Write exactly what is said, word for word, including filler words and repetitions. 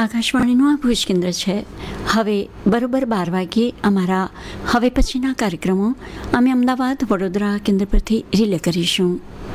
આકાશવાણીનું આ ભુજ કેન્દ્ર છે. હવે બરોબર બાર વાગ્યે અમારા હવે પછીના કાર્યક્રમો અમે અમદાવાદ વડોદરા કેન્દ્ર પરથી રિલે કરીશું.